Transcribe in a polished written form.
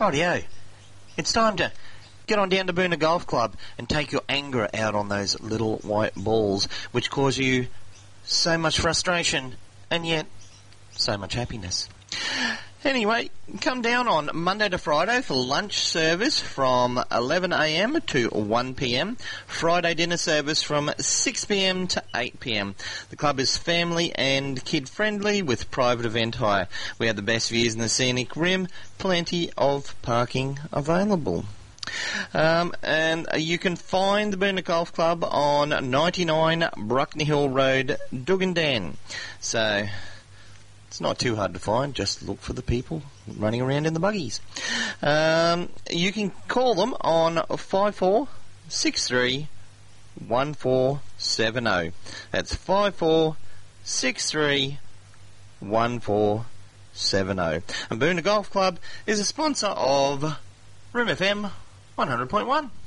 Rightio. It's time to get on down to Boonah Golf Club and take your anger out on those little white balls which cause you so much frustration and yet so much happiness. Anyway, come down on Monday to Friday for lunch service from 11 a.m. to 1 p.m. Friday dinner service from 6 p.m. to 8 p.m. The club is family and kid-friendly with private event hire. We have the best views in the scenic rim, plenty of parking available. And you can find the Boonah Golf Club on 99 Bruckner Hill Road, Dugandan. So it's not too hard to find. Just look for the people running around in the buggies. You can call them on 54631470. That's 54631470. And Boonah Golf Club is a sponsor of Room FM 100.1.